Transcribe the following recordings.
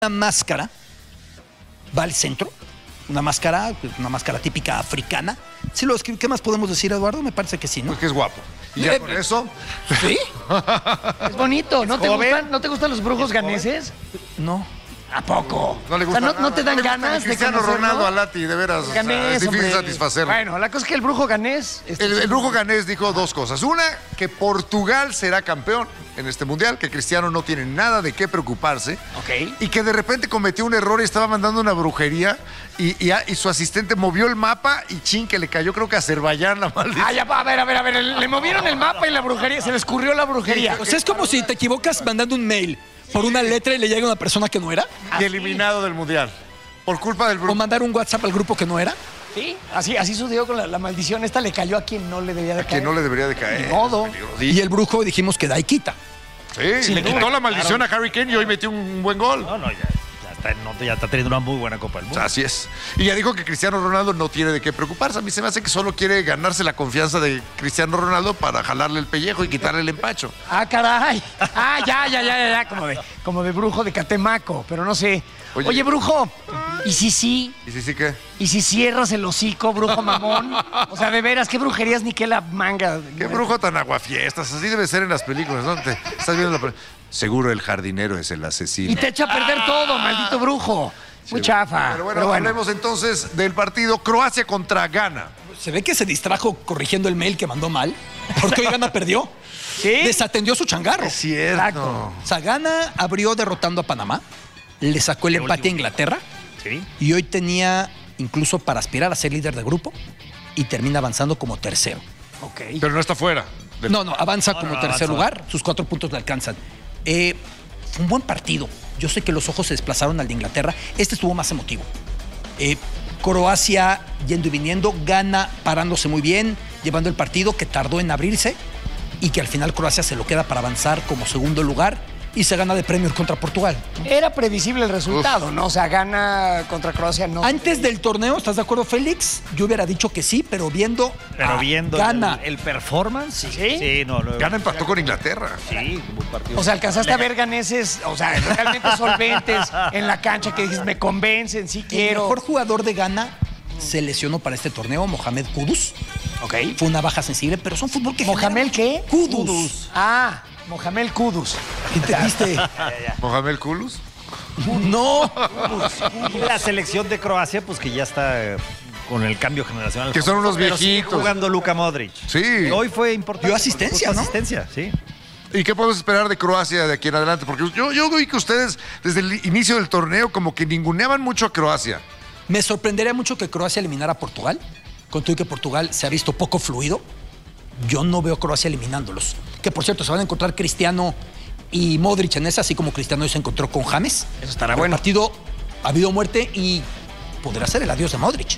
una máscara, va al centro, una máscara típica africana. Sí lo escribe. ¿Qué más podemos decir, Eduardo? Me parece que sí, ¿no? Pues que es guapo. Y ya con eso... ¿Sí? Es bonito. ¿No te gustan los brujos ganeses? No. ¿A poco? No le gusta ¿no te dan ganas de Cristiano conocerlo? Ronaldo a Lati, de veras. Ganés, es difícil hombre. satisfacerlo. Bueno, la cosa es que el brujo ganés... El brujo ganés dijo dos cosas. Una, que Portugal será campeón en este mundial, que Cristiano no tiene nada de qué preocuparse. Ok. Y que de repente cometió un error y estaba mandando una brujería y su asistente movió el mapa y chin, que le cayó, creo que a Azerbaiyán la maldición. Ah, ya, a ver. Le movieron el mapa y la brujería. Se le escurrió la brujería. O sea, es como si te equivocas mandando un mail por una letra y le llega a una persona que no era. Y eliminado del mundial. Por culpa del O brujo. mandar un WhatsApp al grupo que no era. Sí, así sucedió con la maldición. Esta le cayó a quien no le debía de caer. Que no le debería de caer. Ni modo. Y el brujo dijimos que da y quita. Sí, Sin le duda, quitó la maldición a Harry Kane y hoy metió un buen gol. Ya está teniendo una muy buena Copa del Mundo. Así es. Y ya dijo que Cristiano Ronaldo no tiene de qué preocuparse. A mí se me hace que solo quiere ganarse la confianza de Cristiano Ronaldo para jalarle el pellejo y quitarle el empacho. Ah, caray. Ah, ya. Como de brujo de Catemaco, pero no sé. Oye, brujo, ¿y si sí? ¿Y si sí qué? ¿Y si cierras el hocico, brujo mamón? O sea, de veras, qué brujerías ni qué la manga. ¿Qué brujo tan aguafiestas? Así debe ser en las películas, ¿no? Estás viendo Seguro el jardinero es el asesino. Y te echa a perder todo, maldito brujo. Muy chafa. Pero bueno, hablemos entonces del partido Croacia contra Ghana. Se ve que se distrajo corrigiendo el mail que mandó mal, porque hoy Ghana perdió. ¿Sí? Desatendió su changarro. Es cierto. Exacto. O sea, Ghana abrió derrotando a Panamá, le sacó el empate a Inglaterra Sí. y hoy tenía incluso para aspirar a ser líder de grupo y termina avanzando como tercero. Ok. Pero no está fuera. No, avanza como tercer avanzó. lugar, sus 4 puntos le alcanzan. Fue un buen partido. Yo sé que los ojos se desplazaron al de Inglaterra. Este estuvo más emotivo. Croacia yendo y viniendo, Ghana parándose muy bien, llevando el partido que tardó en abrirse y que al final Croacia se lo queda para avanzar como segundo lugar y se gana de premio contra Portugal. Era previsible el resultado, ¿no? O sea, gana contra Croacia, no. Antes del torneo, ¿estás de acuerdo, Félix? Yo hubiera dicho que sí, pero viendo Pero a viendo Ghana. el performance, ¿Sí? Sí, no. Ghana empató con Inglaterra. Sí, un partido. O sea, alcanzaste a ver ganeses, o sea, realmente solventes en la cancha que dices, me convencen, sí El quiero. mejor jugador de Ghana se lesionó para este torneo, Mohamed Kudus. Ok. Fue una baja sensible, pero son fútbol que ¿Mohamed genera- qué? Kudus. Ah, Mohamed Kudus. ¿Qué entendiste? Mohamed Kudus. No. Y la selección de Croacia, pues que ya está con el cambio generacional. Que son unos Pero sigue viejitos. jugando Luka Modric. Sí. Hoy fue importante. Dio asistencia, porque ¿no? puso asistencia, sí. ¿Y qué podemos esperar de Croacia de aquí en adelante? Porque yo vi que ustedes, desde el inicio del torneo, como que ninguneaban mucho a Croacia. Me sorprendería mucho que Croacia eliminara a Portugal. Con todo y que Portugal se ha visto poco fluido, yo no veo a Croacia eliminándolos. Que por cierto, se van a encontrar Cristiano y Modric en esa, así como Cristiano hoy se encontró con James. Eso estará El bueno. partido ha habido muerte y podrá ser el adiós de Modric.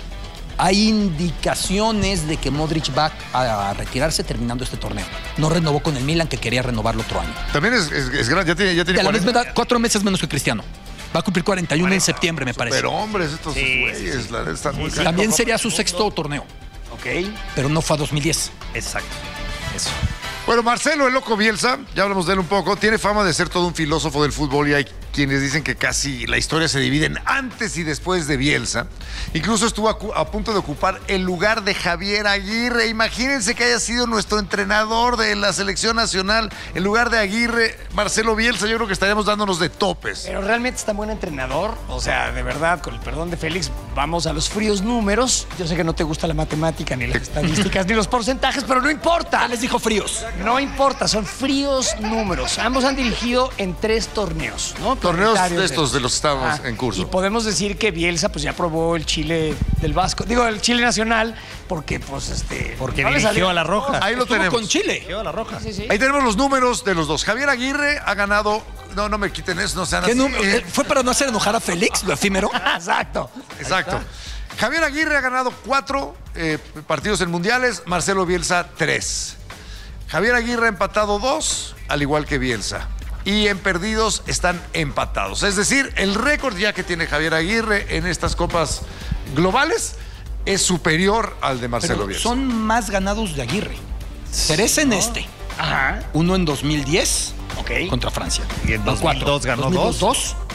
Hay indicaciones de que Modric va a retirarse terminando este torneo. No renovó con el Milan, que quería renovarlo otro año. También es grande, ya tiene Y a la 40. misma edad, 4 meses menos que Cristiano. Va a cumplir 41 en septiembre, me parece. Pero hombres, estos Sí, güeyes, la neta, están muy caros. También sería su sexto torneo, Ok. pero no fue a 2010. Exacto. Eso. Bueno, Marcelo el Loco Bielsa, ya hablamos de él un poco, tiene fama de ser todo un filósofo del fútbol y hay quienes dicen que casi la historia se divide en antes y después de Bielsa. Incluso estuvo a punto de ocupar el lugar de Javier Aguirre. Imagínense que haya sido nuestro entrenador de la selección nacional en lugar de Aguirre, Marcelo Bielsa. Yo creo que estaríamos dándonos de topes. Pero realmente es tan buen entrenador. O sea, de verdad, con el perdón de Félix, vamos a los fríos números. Yo sé que no te gusta la matemática, ni las estadísticas, ni los porcentajes, pero no importa. Les dijo fríos. No importa, son fríos números. Ambos han dirigido en 3 torneos, ¿no? Torneos Planetarios de estos de los que estábamos en curso. Y podemos decir que Bielsa pues ya probó el Chile del Vasco, digo, el Chile nacional, porque pues Porque no le dirigió salió. a la Roja. Ahí lo Estuvo tenemos. con Chile. Dirigió a la Roja. Sí, sí. Ahí tenemos los números de los dos. Javier Aguirre ha ganado... No me quiten eso, no sean ¿Qué así. ¿Fue para no hacer enojar a Félix, lo efímero? Exacto. Exacto. Javier Aguirre ha ganado 4 partidos en mundiales, Marcelo Bielsa 3. Javier Aguirre ha empatado 2, al igual que Bielsa. Y en perdidos están empatados. Es decir, el récord ya que tiene Javier Aguirre en estas copas globales es superior al de Marcelo Pero Bielsa. son más ganados de Aguirre. 3 en este. Ajá. Uno en 2010 Ok. contra Francia. Y en Van 2002 ganó 2002, 2.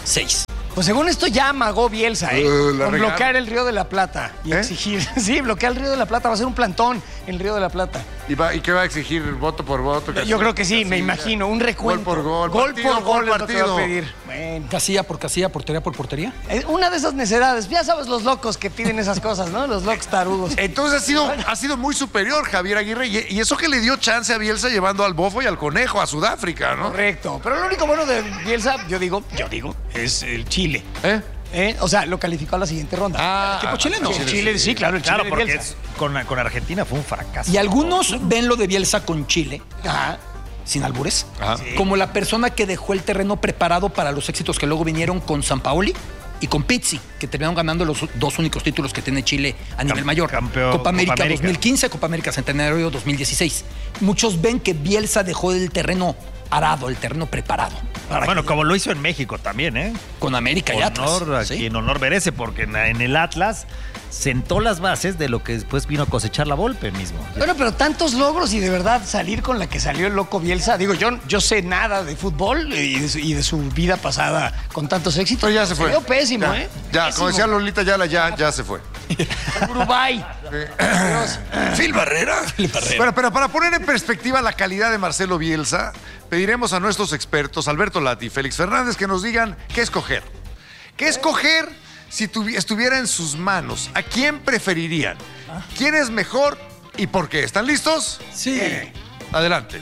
6. Pues según esto ya amagó Bielsa, ¿eh? La Con regaron. bloquear el Río de la Plata y exigir. Sí, bloquear el Río de la Plata. Va a ser un plantón en el Río de la Plata. ¿Y qué va a exigir? ¿Voto por voto? Yo creo que sí, me imagino. Un recuento. Gol por gol. Gol Partido por gol por es lo que va a partido. pedir. Bueno. Casilla por casilla, portería por portería. Una de esas necedades. Ya sabes los locos que piden esas cosas, ¿no? Los locos tarudos. Entonces ha sido muy superior Javier Aguirre y eso que le dio chance a Bielsa llevando al Bofo y al Conejo a Sudáfrica, ¿no? Correcto. Pero lo único bueno de Bielsa, yo digo, es el Chile. O sea, lo calificó a la siguiente ronda. ¿El equipo chileno? El Chile, sí, claro, el Chile Claro, de porque Bielsa. con Argentina fue un fracaso. Y algunos ven lo de Bielsa con Chile, Ajá. sin albures, Ajá. como la persona que dejó el terreno preparado para los éxitos que luego vinieron con Sampaoli y con Pizzi, que terminaron ganando los 2 únicos títulos que tiene Chile a nivel mayor. campeón, Copa América Copa América. 2015, Copa América Centenario 2016. Muchos ven que Bielsa dejó el terreno arado, el terreno preparado. Bueno, como lo hizo en México también, ¿eh? Con América y Atlas. Honor a ¿sí? quien honor merece, porque en el Atlas sentó las bases de lo que después vino a cosechar la Volpe mismo. Bueno, pero tantos logros y de verdad salir con la que salió el loco Bielsa. Digo, yo sé nada de fútbol y de su vida pasada con tantos éxitos. Pero ya se fue. Salió pésimo, Ya, ¿eh? Ya, Pésimo. como decía Lolita Yala, ya se fue. Uruguay. Adiós. Phil Barrera. Bueno, pero para poner en perspectiva la calidad de Marcelo Bielsa, pediremos a nuestros expertos, Alberto Lati y Félix Fernández, que nos digan qué escoger. ¿Qué escoger si estuviera en sus manos? ¿A quién preferirían? ¿Quién es mejor y por qué? ¿Están listos? Sí. Adelante.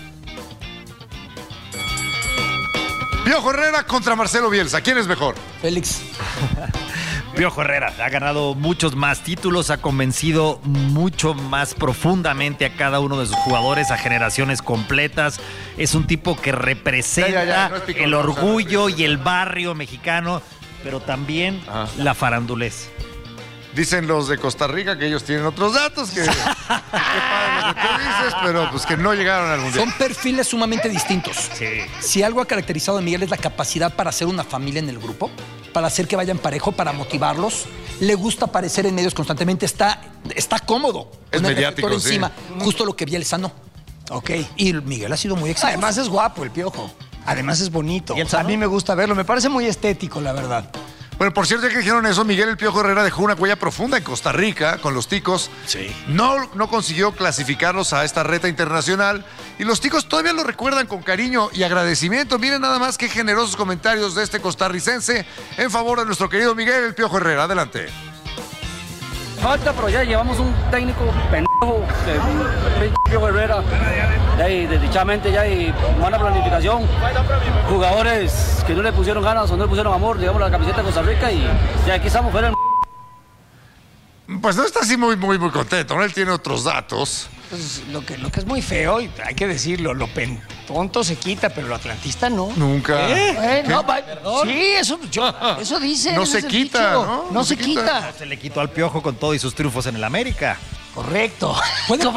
Piojo Herrera contra Marcelo Bielsa. ¿Quién es mejor? Félix. Piojo Herrera ha ganado muchos más títulos, ha convencido mucho más profundamente a cada uno de sus jugadores, a generaciones completas. Es un tipo que representa Ya, no es picolón, el o sea, orgullo no es y el barrio mexicano, pero también la farandulez. Dicen los de Costa Rica que ellos tienen otros datos, que padre lo que tú dices, pero pues que no llegaron al Mundial. Son perfiles sumamente distintos. Sí. Si algo ha caracterizado a Miguel es la capacidad para hacer una familia en el grupo, para hacer que vayan parejo, para motivarlos. Le gusta aparecer en medios constantemente, está cómodo. Es con el mediático, reflector sí. encima, justo lo que Bielsa no. Ok. Y Miguel ha sido muy exitoso. Además es guapo el Piojo. Además es bonito. Bielsa, A ¿no? mí me gusta verlo. Me parece muy estético, la verdad. Bueno, por cierto, ya que dijeron eso, Miguel El Piojo Herrera dejó una huella profunda en Costa Rica con los Ticos. Sí. No consiguió clasificarlos a esta reta internacional y los Ticos todavía lo recuerdan con cariño y agradecimiento. Miren nada más qué generosos comentarios de este costarricense en favor de nuestro querido Miguel El Piojo Herrera. Adelante. Falta, pero ya llevamos un técnico pendejo, Piojo Herrera. Ya y desdichadamente ya hay mala planificación. Jugadores que no le pusieron ganas o no le pusieron amor, digamos, la camiseta de Costa Rica y aquí estamos fuera. Pues no está así muy contento, ¿no? Él tiene otros datos. Pues, lo que es muy feo, y hay que decirlo, lo tonto se quita, pero lo atlantista no. Nunca. Sí, eso dice. No ese se es el quita, dicho. ¿no? No se quita. Se le quitó al Piojo con todo y sus triunfos en el América. Correcto. ¿Puede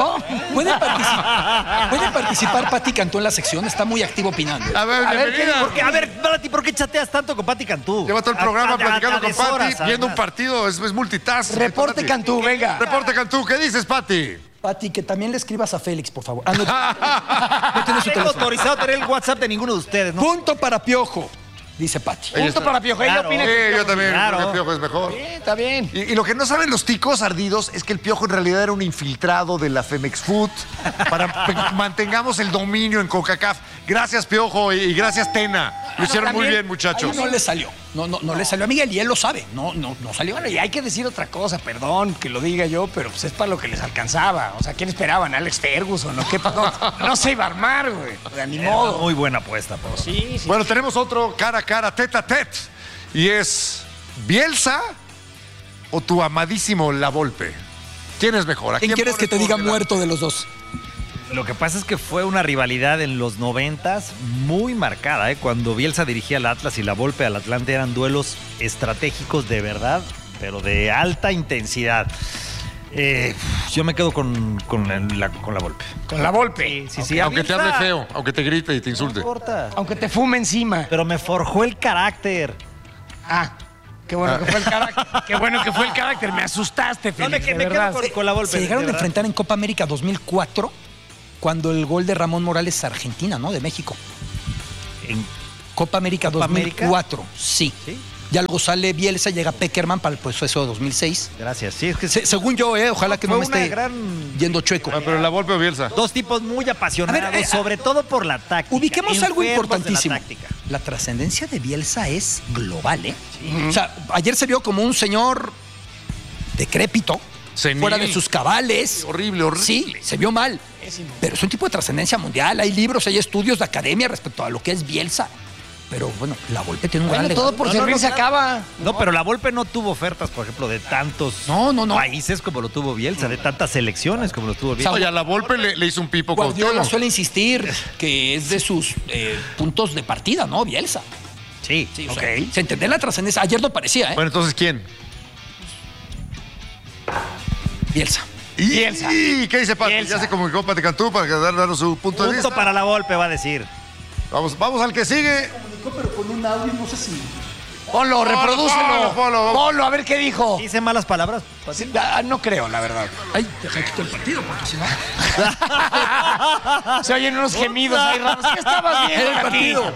participar Pati Cantú en la sección? Está muy activo opinando. A ver, bienvenida. A ver, Balati, ¿por qué chateas tanto con Pati Cantú? Lleva todo el programa platicando con deshoras, Pati, viendo un además. partido, es multitask. Reporte Pati. Cantú, venga. Reporte Cantú, ¿qué dices, Pati? Pati, que también le escribas a Félix, por favor. No tiene su Tengo teléfono. autorizado tener el WhatsApp de ninguno de ustedes, ¿no? Punto para Piojo, dice Pati. Punto para Piojo. Ella Claro. opina Sí, que yo también Claro. creo que el Piojo es mejor. Está bien. Y lo que no saben los ticos ardidos es que el Piojo en realidad era un infiltrado de la Femex Food para que mantengamos el dominio en CONCACAF. Gracias, Piojo, y gracias, Tena. Lo hicieron muy bien, muchachos. Ahí no le salió. No le salió a Miguel y él lo sabe. No salió. Bueno, y hay que decir otra cosa, perdón que lo diga yo, pero pues es para lo que les alcanzaba. O sea, ¿quién esperaban? ¿Alex Ferguson? ¿No? No se iba a armar, güey. O sea, ni modo. Muy buena apuesta, por Sí. Bueno, tenemos otro cara a cara, tete a tete. Y es Bielsa o tu amadísimo La Volpe. ¿Quién es mejor? ¿A ¿Quién quieres que pones te por diga delante? muerto de los dos? Lo que pasa es que fue una rivalidad en los 90s muy marcada, ¿eh? Cuando Bielsa dirigía al Atlas y la Volpe al Atlante eran duelos estratégicos de verdad, pero de alta intensidad. Yo me quedo con la Volpe. Con la Volpe. Sí, Aunque te hable feo, aunque te grite y te No insulte. importa. Aunque te fume encima. Pero me forjó el carácter. Ah, qué bueno que fue el carácter. Qué bueno que fue el carácter. Me asustaste, No, Félix, me de verdad. quedo con la Volpe. Se llegaron de a verdad. enfrentar en Copa América 2004 cuando el gol de Ramón Morales a Argentina, ¿no? De México. En Copa América ¿Copa 2004, sí. ¿Sí? Ya luego sale Bielsa, llega Peckerman para el proceso de 2006. Gracias. Sí, es que Según yo, ojalá que no me fue una esté gran- yendo chueco. Ah, pero la Volpe o Bielsa. Dos tipos muy apasionados, A ver, sobre todo por la táctica. Ubiquemos algo enfermos de la importantísimo. táctica. La trascendencia de Bielsa es global, ¿eh? O sea, ayer se vio como un señor decrépito, Senil. fuera de sus cabales. Horrible, horrible. Sí, se vio mal. Pero es un tipo de trascendencia mundial. Hay libros, hay estudios de academia respecto a lo que es Bielsa. Pero bueno, la Volpe tiene un gran Bueno, legado. todo por No, servir no, se claro. acaba. No, pero la Volpe no tuvo ofertas, por ejemplo, de tantos No. países como lo tuvo Bielsa, de tantas selecciones como lo tuvo Bielsa. Oye, a la Volpe le hizo un pipo con Guardiola suele insistir que es de sus puntos de partida, ¿no? Bielsa. Sí, Sí, o sea, se entiende la trascendencia. Ayer no parecía, ¿eh? Bueno, entonces, ¿quién? Bielsa. Bielsa. ¿Y qué dice Pati? Bielsa. Ya se comunicó Pati Cantú para darnos su punto de Punto vista. para la Volpe, va a decir. Vamos al que sigue. Pero con un audio, no sé si. Ponlo, reprodúcelo. ponlo. Ponlo, a ver qué dijo. ¿Dice malas palabras? Sí, no creo, la verdad. Ay, deja quito el partido, porque si no. Se oyen unos gemidos ahí raros. ¿Qué estabas viendo, El Pati? partido.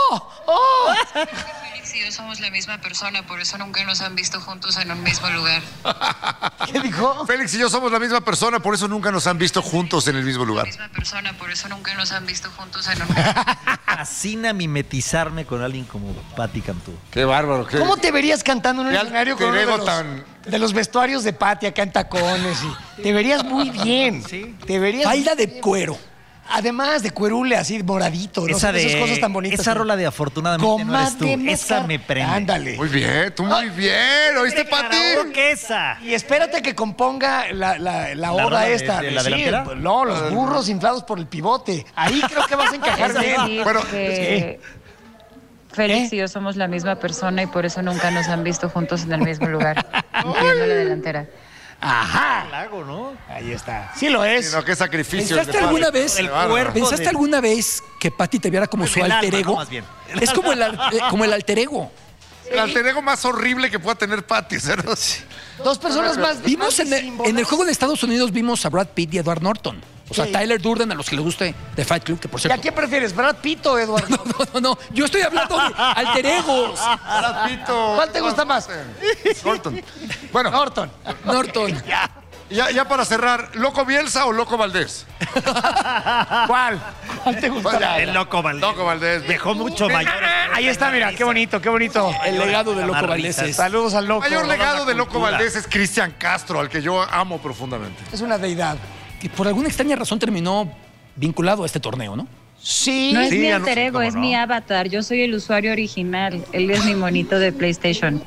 Félix y yo somos la misma persona, por eso nunca nos han visto juntos en un mismo lugar. ¿Qué dijo? Félix y yo somos la misma persona, por eso nunca nos han visto juntos en el mismo La lugar. misma persona, por eso nunca nos han visto juntos en un mismo Fascina mimetizarme con alguien como Pati Cantú. Qué bárbaro. Qué... ¿Cómo te verías cantando en un Qué escenario con uno alter de ego de los vestuarios de Pati acá en tacones? Te verías muy bien. Te verías Falda muy de bien. cuero. Además de cuerule así moradito, ¿no? Esa Esas cosas tan bonitas. Esa rola de afortunadamente no eres tú. Comadre Esa Maca. me prende. Ándale. Muy bien, tú muy bien. ¿Oíste, Pati? ¿Qué esa? Y espérate que componga la oda rola esta. de la Sí, delantera? no, los burros inflados por el pivote. Ahí creo que vas a encajar Es bien. decir, Bueno, que Félix y yo somos la misma persona y por eso nunca nos han visto juntos en el mismo lugar, incluyendo la delantera. Ajá. Lago, ¿no? Ahí está. Sí lo es. Sino qué sacrificio. ¿Pensaste alguna vez, El cuerpo ¿pensaste de- alguna vez que Pati te viera como su El alter alma, ego? ¿no? Más bien. Es como el alter ego. El alter ego más horrible que pueda tener Pati. ¿sabes? Dos personas más. Vimos más en el símbolos. juego de Estados Unidos, vimos a Brad Pitt y Edward Norton. O sea, Sí. Tyler Durden, a los que les guste de Fight Club, que por ¿Y cierto. a qué prefieres, Brad Pitt o Eduardo? No. Yo estoy hablando de alter egos. ¿Cuál te gusta más? Norton. Bueno, Norton. Norton. ya para cerrar, ¿Loco Bielsa o Loco Valdés? ¿Cuál? ¿Cuál te gusta? Ya, El Loco Valdés. Loco Valdés. Dejó mucho mayor. Ahí está, mira, qué bonito, qué bonito. El legado de Loco Más Valdés risas. es. Saludos al loco. El mayor legado de Loco cultura. Valdés es Cristian Castro, al que yo amo profundamente. Es una deidad. Que por alguna extraña razón terminó vinculado a este torneo, ¿no? Sí. No es Sí, mi ya alter no- ego, cómo es no. mi avatar. Yo soy el usuario original. Él es mi monito de PlayStation.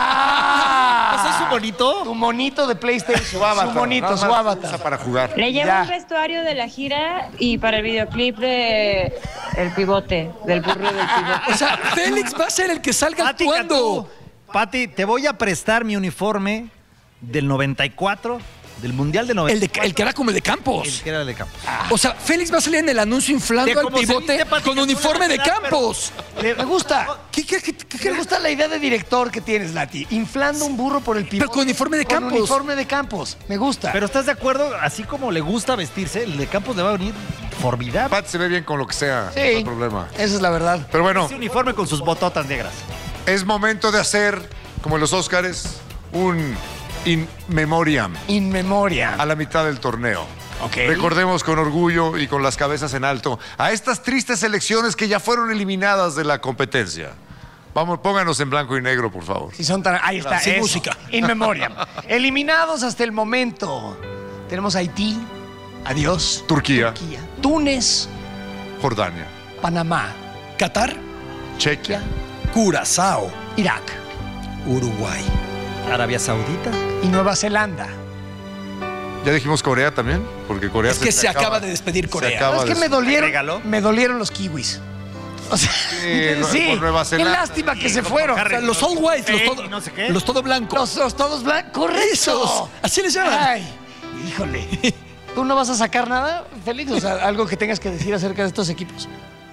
¡Ah! ¿Eso es su bonito? Tu monito de PlayStation. Su avatar, monito, nada su más avatar. usa para jugar. Le llevo Ya. un vestuario de la gira y para el videoclip de El Pivote, del burro del pivote. O sea, Félix va a ser el que salga Pati actuando. Cantú. Pati, te voy a prestar mi uniforme del 94, del Mundial del 94. El que era como el de Campos. El que era el de Campos. O sea, Félix va a salir en el anuncio inflando De al cómo se pivote viste Pati con Cantú uniforme en la de final, pero- Campos. Me gusta. ¿Qué Me gusta la idea de director que tienes, Lati. Inflando un burro por el pivote. Pero con uniforme de Con Campos. uniforme de Campos. Me gusta. Pero ¿estás de acuerdo? Así como le gusta vestirse, el de Campos le va a venir formidable. Pati se ve bien con lo que sea, sí. no hay problema. Esa es la verdad. Pero bueno, Ese uniforme con sus bototas negras. es momento de hacer, como en los Óscares, un in memoriam In memoria. a la mitad del torneo. Ok. Recordemos con orgullo y con las cabezas en alto a estas tristes selecciones que ya fueron eliminadas de la competencia. Vamos, pónganos en blanco y negro, por favor. Si son tan... Ahí está. Sin eso. música. In memoriam. Eliminados hasta el momento. Tenemos Haití. Adiós. Turquía, Túnez. Jordania, Panamá. Qatar, Chequia, Curazao, Irak. Uruguay. Arabia Saudita. Y Nueva Zelanda. ya dijimos Corea también, porque Corea Es que se acaba de despedir Corea. se acaba Es que de- me dolieron. ¿Regaló? Me dolieron los kiwis. O sea, sí. por Nueva Qué Zelanda. lástima que se como fueron. Harry. O sea, los all white, los Ey, todo, no sé qué. los todo blancos. Los todos blancos. Correcto. Esos, así les llaman. Ay, híjole. ¿Tú no vas a sacar nada, Félix? O sea, algo que tengas que decir acerca de estos equipos.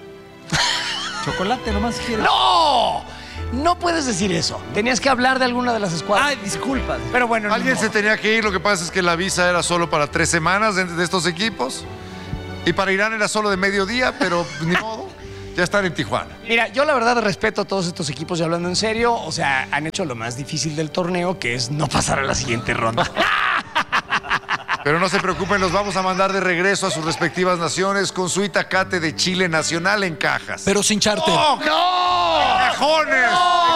Chocolate nomás quiere. ¡No! No puedes decir eso. Tenías que hablar de alguna de las escuadras. Ay, disculpa. Pero bueno, ni Alguien modo. se tenía que ir, lo que pasa es que la visa era solo para 3 semanas de estos equipos. Y para Irán era solo de mediodía, pero ni modo. ya están en Tijuana. Mira, yo la verdad respeto a todos estos equipos, ya hablando en serio. O sea, han hecho lo más difícil del torneo, que es no pasar a la siguiente ronda. Pero no se preocupen, los vamos a mandar de regreso a sus respectivas naciones con su Itacate de Chile Nacional en cajas. Pero sin charter. ¡Oh! ¡No! ¡Cajones!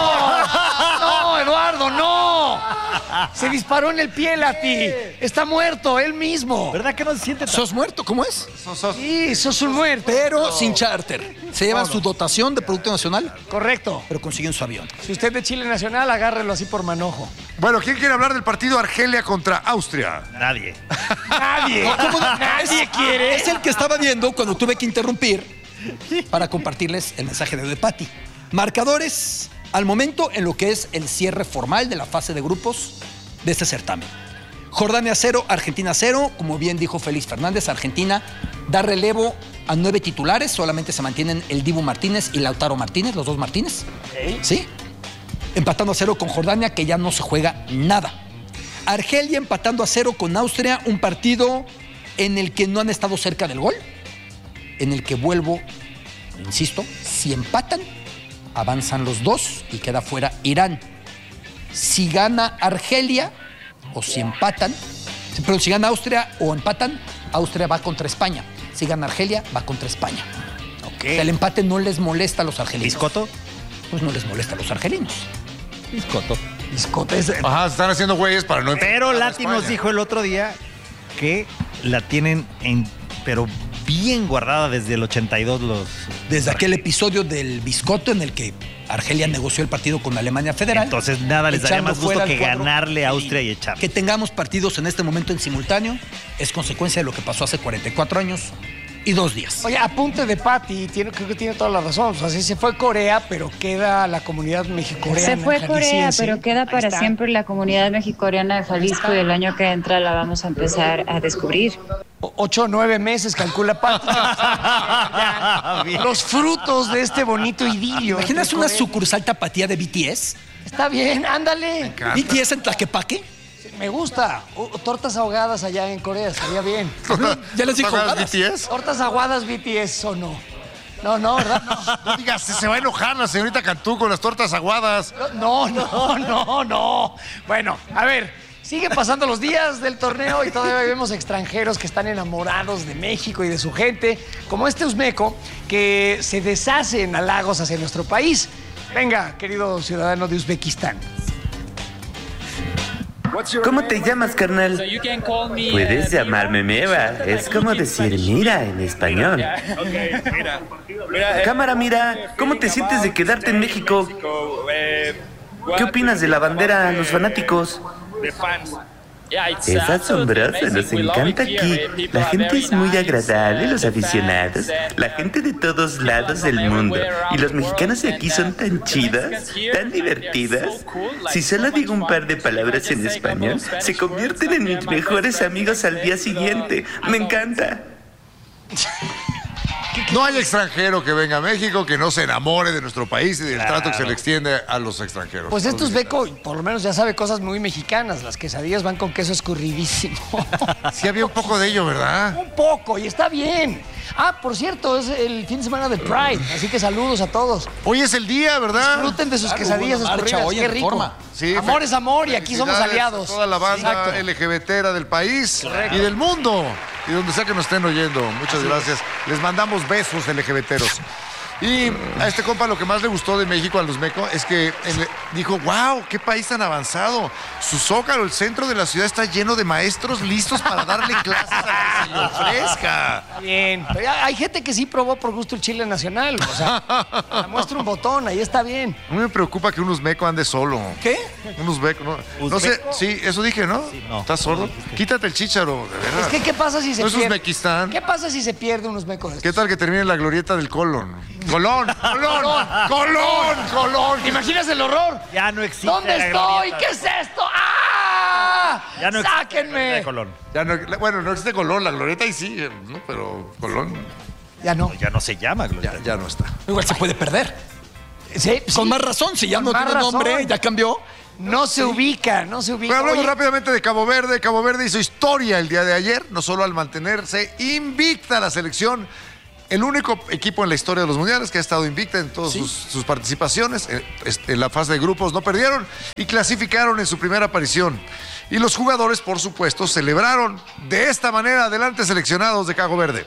¡No, Eduardo, no! Se disparó en el pie, Lati. Está muerto, él mismo. ¿Verdad que no se siente tan... ¿Sos muerto? ¿Cómo es? Sí, sos un muerto. Pero sin charter. Se llevan su dotación de Producto Nacional, Correcto. pero consiguen su avión. Si usted es de Chile Nacional, agárrelo así por manojo. Bueno, ¿quién quiere hablar del partido Argelia contra Austria? Nadie. Nadie. Nadie quiere. Es el que estaba viendo cuando tuve que interrumpir para compartirles el mensaje de Pati. Marcadores al momento en lo que es el cierre formal de la fase de grupos de este certamen. Jordania 0, Argentina 0. Como bien dijo Félix Fernández, Argentina da relevo a 9 titulares. Solamente se mantienen el Dibu Martínez y Lautaro Martínez, los dos Martínez. ¿Sí? Empatando a 0 con Jordania, que ya no se juega nada. Argelia empatando a 0 con Austria, un partido en el que no han estado cerca del gol, en el que vuelvo, insisto, si empatan, avanzan los dos y queda fuera Irán. Si gana Argelia, o si empatan, pero si gana Austria o empatan, Austria va contra España. Si gana Argelia, va contra España. Ok. O sea, el empate no les molesta a los argelinos. ¿Biscotto? Pues no les molesta a los argelinos. Biscotto. Biscote es- Ajá, se están haciendo güeyes para no Pero enfrentar a Lati nos España. dijo el otro día que la tienen pero bien guardada desde el 82 los... Desde aquel episodio del Biscotto en el que Argelia negoció el partido con Alemania Federal. Entonces nada les daría echando más gusto fuera que al cuadro ganarle a Austria y felino. echarle. Que tengamos partidos en este momento en simultáneo es consecuencia de lo que pasó hace 44 años y 2 días. Oye, apunte de Pati, creo que tiene toda la razón. O sea, sí se fue Corea, pero queda la comunidad mexicoreana. Se fue Corea, jalisciense. pero queda Ahí para está. siempre la comunidad mexicoreana de Jalisco y el año que entra la vamos a empezar a descubrir. 8 o 9 meses, calcula Pati. Ya. Los frutos de este bonito idilio. ¿Imaginas entre una Corea- sucursal tapatía de BTS? Está bien, ándale. ¿BTS en Tlaquepaque? Me gusta. Tortas ahogadas allá en Corea, estaría bien. Ya les dijo ¿Pagadas ahogadas. BTS? Tortas aguadas BTS o no. No, ¿verdad? No. No digas, se va a enojar la señorita Cantú con las tortas aguadas. No. Bueno, a ver, siguen pasando los días del torneo y todavía vemos extranjeros que están enamorados de México y de su gente, como este uzbeco que se deshace en halagos hacia nuestro país. Venga, querido ciudadano de Uzbekistán. ¿Cómo te llamas, carnal? Puedes llamarme Meva. Es como decir mira en español. Cámara, mira, ¿cómo te sientes de quedarte en México? ¿Qué opinas de la bandera a los fanáticos? Es asombroso, nos encanta aquí. La gente es muy agradable, los aficionados, la gente de todos lados del mundo. Y los mexicanos de aquí son tan chidas, tan divertidas. Si solo digo un par de palabras en español, se convierten en mis mejores amigos al día siguiente. Me encanta. No hay extranjero que venga a México que no se enamore de nuestro país y del trato que se le extiende a los extranjeros. Pues este uzbeco por lo menos ya sabe cosas muy mexicanas. Las quesadillas van con queso escurridísimo. Sí había un poco de ello, ¿verdad? Un poco, y está bien. Ah, por cierto, es el fin de semana del Pride, así que saludos a todos. Hoy es el día, ¿verdad? Disfruten de sus quesadillas hubo una marcha escurridas, hoy qué en rico. Reforma. Sí, Amor es amor y aquí somos felicidades aliados. a toda la banda Exacto. LGBTera del país y del mundo. Y donde sea que nos estén oyendo. Muchas gracias. Les mandamos besos LGBTeros. Y a este compa lo que más le gustó de México, a los mecos, es que dijo, wow, qué país tan avanzado. Su zócalo, el centro de la ciudad está lleno de maestros listos para darle clases a que se le ofrezca. Bien. Pero ya hay gente que sí probó por gusto el chile nacional. O sea, muestra un botón, ahí está bien. A mí me preocupa que un uzbeco ande solo. ¿Qué? Un uzbeco, ¿no? No sé, sí, eso dije, ¿no? Sí, no. ¿Estás sordo? Quítate el chícharo, de verdad. Es que, ¿qué pasa si se ¿No es pierde? Uzbekistán? ¿Qué pasa si se pierde un uzbeco de estos? ¿Qué tal que termine en la glorieta del Colón? ¡Colón! ¡Colón! ¿Te imaginas el horror? Ya no existe ¿Dónde la estoy? glorieta. ¿Qué es esto? ¡Ah! Ya no existe la ¡Sáquenme! glorieta de Colón. Ya no, bueno, no existe Colón, la glorieta ahí sí, ¿no? Pero Colón Ya no. Ya no se llama glorieta. ya no está. Igual se puede perder. Sí, Con más razón, si ya Con no más tiene nombre, razón. ya cambió. No se ubica. Pero hablamos Oye, rápidamente de Cabo Verde. Cabo Verde hizo historia el día de ayer, no solo al mantenerse invicta la selección el único equipo en la historia de los mundiales que ha estado invicta en todas sus participaciones. En la fase de grupos no perdieron y clasificaron en su primera aparición. Y los jugadores, por supuesto, celebraron de esta manera. Adelante, seleccionados de Cabo Verde.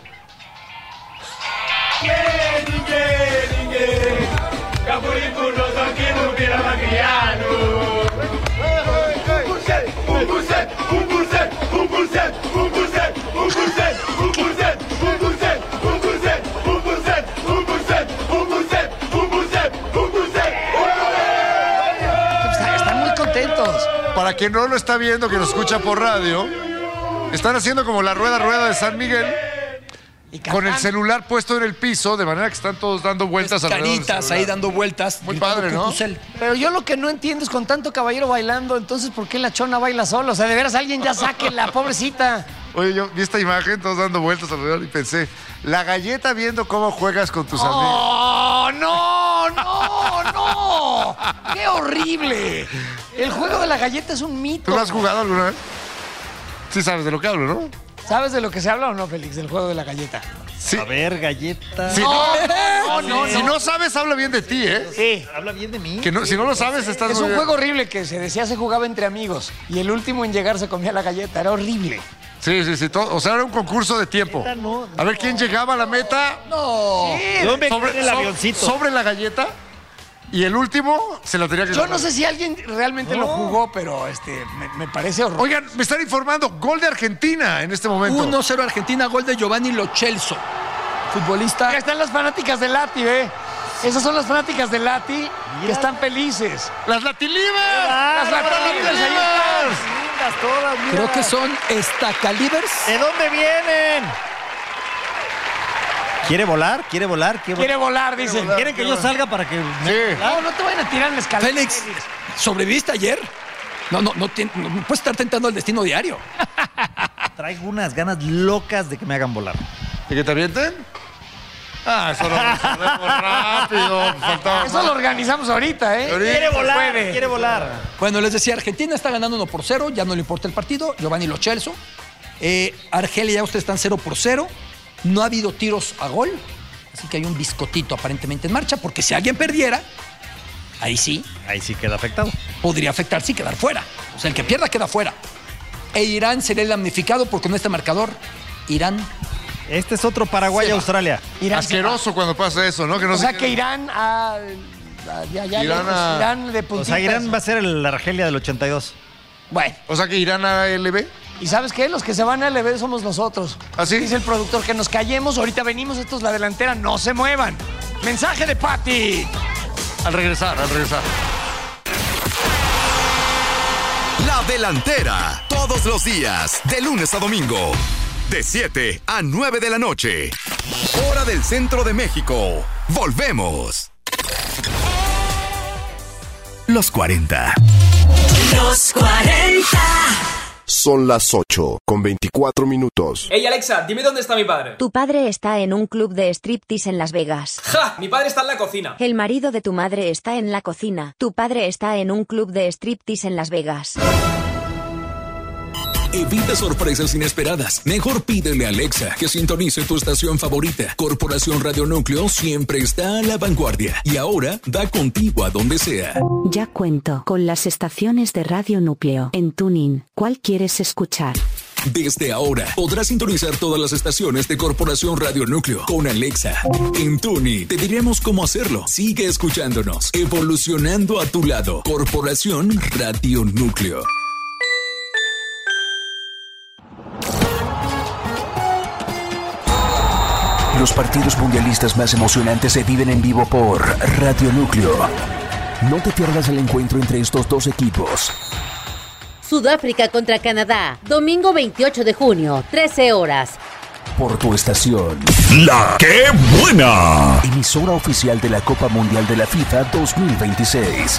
Están muy contentos. Para quien no lo está viendo, que nos escucha por radio, están haciendo como la rueda de San Miguel. Con el celular puesto en el piso, de manera que están todos dando vueltas alrededor del Caritas ahí dando vueltas. Muy padre, ¿no? Cucusel. Pero yo lo que no entiendo es con tanto caballero bailando, entonces ¿por qué la chona baila sola? O sea, de veras alguien ya saque la pobrecita. Oye, yo vi esta imagen, todos dando vueltas alrededor y pensé, la galleta viendo cómo juegas con tus amigos. ¡Oh, no, no, no! ¡Qué horrible! El juego de la galleta es un mito. ¿Tú lo has jugado alguna vez? Sí sabes de lo que hablo, ¿no? ¿Sabes de lo que se habla o no, Félix, del juego de la galleta? Sí. A ver, galleta. Sí. No. Si no sabes, habla bien de ti, ¿eh? Sí. Habla bien de mí. Que no, si no lo sabes, estás Es muy un bien. juego horrible que se decía se jugaba entre amigos y el último en llegar se comía la galleta. Era horrible. Sí. O sea, era un concurso de tiempo. No. A ver quién llegaba a la meta No. Yo me quedé en el avioncito. sobre la galleta y el último se lo tenía que Yo ganar. no sé si alguien realmente lo jugó, pero me parece horrible. Oigan, me están informando, gol de Argentina en este momento. 1-0 Argentina, gol de Giovanni Lo Celso, futbolista. Acá están las fanáticas de Lati, ¿eh? Esas son las fanáticas de Lati que están felices. ¡Las Latilivers! Las Latilivers, ahí están. Lindas todas, mira. Creo que son Estacalibers. ¿De dónde vienen? ¿Quiere volar? Quiere volar, dicen. ¿Quieren que yo salga para que... Sí. No te vayan a tirar en la escalera. Félix, ¿sobreviviste ayer? No puedes estar tentando el destino diario. Traigo unas ganas locas de que me hagan volar. ¿Y que te avienten? Eso lo resolvemos rápido. Faltaba Eso lo organizamos ahorita, ¿eh? Quiere volar. Bueno, les decía, Argentina está ganando 1-0, ya no le importa el partido. Giovanni Lo Celso. Argelia, ya ustedes están 0-0. No ha habido tiros a gol, así que hay un biscotito aparentemente en marcha, porque si alguien perdiera, ahí sí queda afectado. podría afectarse y quedar fuera. O sea, el que pierda queda fuera. E Irán sería el damnificado porque con este marcador, Irán... Este es otro Paraguay-Australia. Asqueroso cuando pasa eso, ¿no? Que no O sé sea qué- que Irán Irán de puntitas. O sea, Irán va a ser el Argelia del 82. Bueno, O sea que Irán a LB. ¿y sabes qué? Los que se van a LB somos nosotros. ¿Ah, sí? Dice el productor que nos callemos. Ahorita venimos, esto es la delantera, no se muevan. Mensaje de Pati. Al regresar. La delantera, todos los días, de lunes a domingo, de 7 a 9 de la noche. Hora del centro de México. Volvemos. Los 40. Los 40. Son las 8:24. Hey Alexa, dime dónde está mi padre. Tu padre está en un club de striptease en Las Vegas. ¡Ja! Mi padre está en la cocina. El marido de tu madre está en la cocina. Tu padre está en un club de striptease en Las Vegas. Evita sorpresas inesperadas. Mejor pídele a Alexa que sintonice tu estación favorita. Corporación Radio Núcleo siempre está a la vanguardia y ahora da contigo a donde sea. Ya cuento con las estaciones de Radio Núcleo en TuneIn. ¿Cuál quieres escuchar? Desde ahora podrás sintonizar todas las estaciones de Corporación Radio Núcleo con Alexa. En TuneIn te diremos cómo hacerlo. Sigue escuchándonos, evolucionando a tu lado. Corporación Radio Núcleo. Los partidos mundialistas más emocionantes se viven en vivo por Radio Núcleo. No te pierdas el encuentro entre estos dos equipos. Sudáfrica contra Canadá, domingo 28 de junio, 13 horas. Por tu estación. ¡La qué buena! Emisora oficial de la Copa Mundial de la FIFA 2026.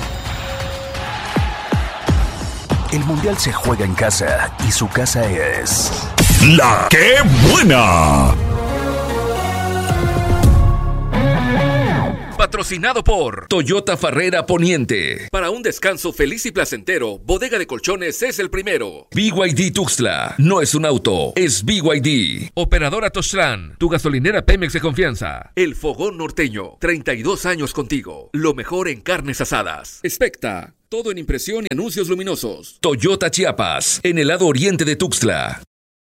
El Mundial se juega en casa y su casa es... ¡La qué buena! patrocinado por Toyota Farrera Poniente. Para un descanso feliz y placentero, Bodega de Colchones es el primero. BYD Tuxtla, no es un auto, es BYD. Operadora Toztlán, tu gasolinera Pemex de confianza. El Fogón Norteño, 32 años contigo. Lo mejor en carnes asadas. Specta, todo en impresión y anuncios luminosos. Toyota Chiapas, en el lado oriente de Tuxtla.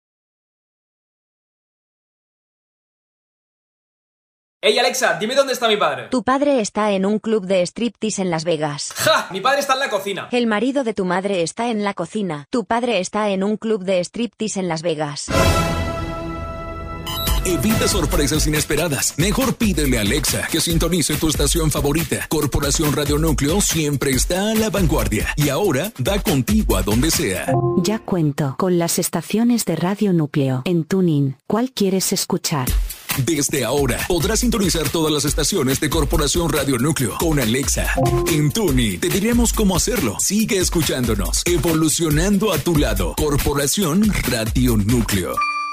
Ey, Alexa, dime dónde está mi padre. Tu padre está en un club de striptease en Las Vegas. ¡Ja! Mi padre está en la cocina. El marido de tu madre está en la cocina. Tu padre está en un club de striptease en Las Vegas. Evita sorpresas inesperadas. Mejor pídele a Alexa que sintonice tu estación favorita. Corporación Radio Núcleo siempre está a la vanguardia y ahora da contigo a donde sea. Ya cuento con las estaciones de Radio Núcleo. En TuneIn, ¿cuál quieres escuchar? Desde ahora podrás sintonizar todas las estaciones de Corporación Radio Núcleo con Alexa. En TuneIn te diremos cómo hacerlo. Sigue escuchándonos, evolucionando a tu lado. Corporación Radio Núcleo.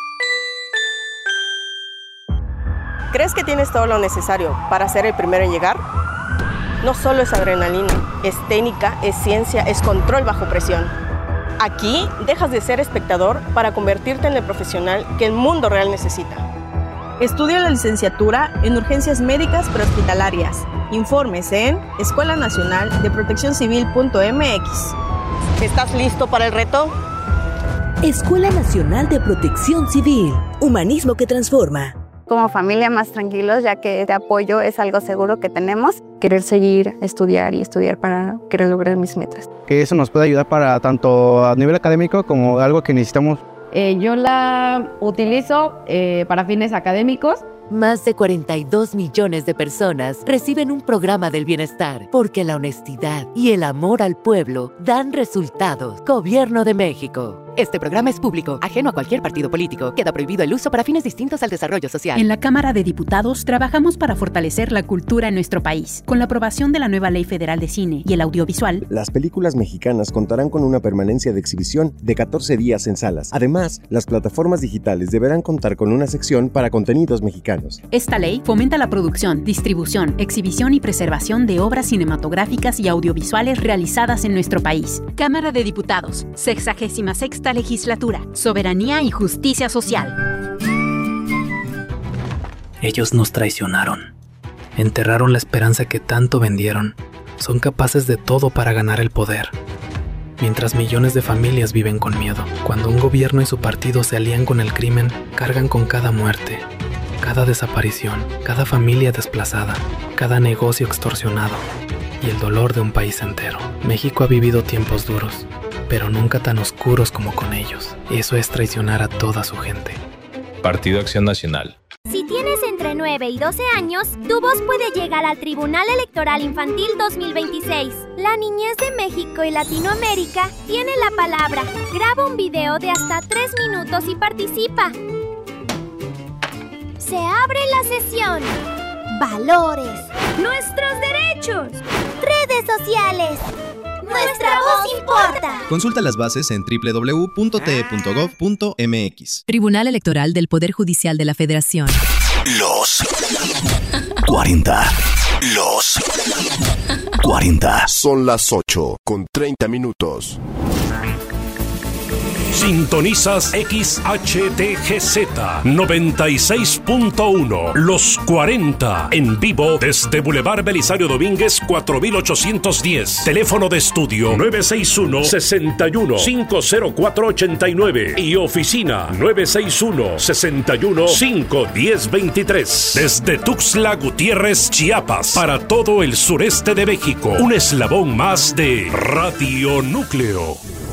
¿Crees que tienes todo lo necesario para ser el primero en llegar? No solo es adrenalina, es técnica, es ciencia, es control bajo presión. Aquí dejas de ser espectador para convertirte en el profesional que el mundo real necesita. Estudia la licenciatura en urgencias médicas prehospitalarias. Informes en Escuela Nacional de Protección Civil.mx. ¿Estás listo para el reto? Escuela Nacional de Protección Civil. Humanismo que transforma. Como familia más tranquilos, ya que este apoyo es algo seguro que tenemos. Querer seguir, estudiar para querer lograr mis metas. Que eso nos puede ayudar para tanto a nivel académico como algo que necesitamos. Yo la utilizo para fines académicos. Más de 42 millones de personas reciben un programa del bienestar porque la honestidad y el amor al pueblo dan resultados. Gobierno de México. Este programa es público, ajeno a cualquier partido político. Queda prohibido el uso para fines distintos al desarrollo social. En la Cámara de Diputados trabajamos para fortalecer la cultura en nuestro país. Con la aprobación de la nueva Ley Federal de Cine y el Audiovisual, las películas mexicanas contarán con una permanencia de exhibición de 14 días en salas. Además, las plataformas digitales deberán contar con una sección para contenidos mexicanos. Esta ley fomenta la producción, distribución, exhibición y preservación de obras cinematográficas y audiovisuales realizadas en nuestro país. Cámara de Diputados, 66ª Legislatura, Soberanía y Justicia Social. Ellos nos traicionaron. Enterraron la esperanza que tanto vendieron. Son capaces de todo para ganar el poder. Mientras millones de familias viven con miedo. Cuando un gobierno y su partido se alían con el crimen, cargan con cada muerte, cada desaparición, cada familia desplazada, cada negocio extorsionado y el dolor de un país entero. México ha vivido tiempos duros, pero nunca tan oscuros como con ellos. Eso es traicionar a toda su gente. Partido Acción Nacional. Si tienes entre 9 y 12 años, tu voz puede llegar al Tribunal Electoral Infantil 2026. La niñez de México y Latinoamérica tiene la palabra. Graba un video de hasta 3 minutos y participa. Se abre la sesión. Valores. Nuestros derechos. Redes sociales. Nuestra voz importa. Consulta las bases en www.te.gov.mx. Tribunal Electoral del Poder Judicial de la Federación. Los 40. Los 40. Son las 8:30. Sintonizas XHTGZ 96.1 Los 40 en vivo desde Boulevard Belisario Domínguez 4810. Teléfono de estudio 961-61-50489 y oficina 961-61-51023. Desde Tuxtla Gutiérrez, Chiapas, para todo el sureste de México. Un eslabón más de Radio Núcleo.